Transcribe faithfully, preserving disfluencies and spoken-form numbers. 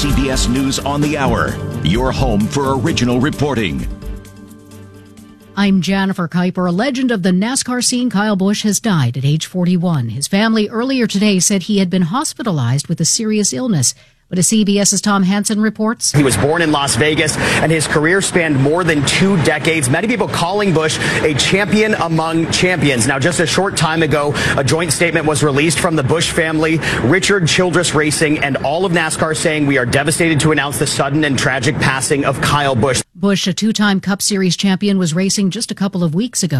C B S News on the Hour, your home for original reporting. I'm Jennifer Kuiper. A legend of the NASCAR scene, Kyle Busch, has died at age forty-one. His family earlier today said he had been hospitalized with a serious illness. But as CBS's Tom Hansen reports, he was born in Las Vegas, and his career spanned more than two decades. Many people calling Busch a champion among champions. Now, just a short time ago, a joint statement was released from the Busch family, Richard Childress Racing, and all of NASCAR saying we are devastated to announce the sudden and tragic passing of Kyle Busch. Busch, a two-time Cup Series champion, was racing just a couple of weeks ago.